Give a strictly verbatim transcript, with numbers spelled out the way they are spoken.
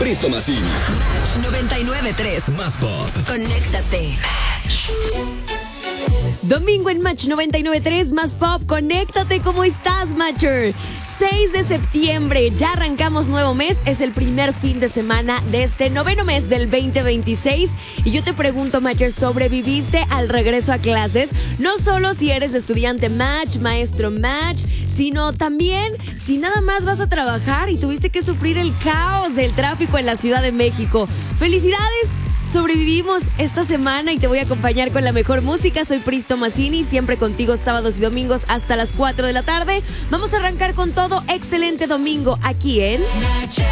Pristo Massini. Match noventa y nueve punto tres. Más pop. Conéctate. Domingo en Match noventa y nueve punto tres, Más Pop, conéctate. ¿Cómo estás, Matcher? seis de septiembre, ya arrancamos nuevo mes, es el primer fin de semana de este noveno mes del veinte veintiséis. Y yo te pregunto, Matcher, ¿sobreviviste al regreso a clases? No solo si eres estudiante Match, maestro Match, sino también si nada más vas a trabajar y tuviste que sufrir el caos del tráfico en la Ciudad de México. ¡Felicidades! Sobrevivimos esta semana y te voy a acompañar con la mejor música. Soy Pristo Massini, siempre contigo sábados y domingos hasta las cuatro de la tarde. Vamos a arrancar con todo. Excelente domingo aquí en...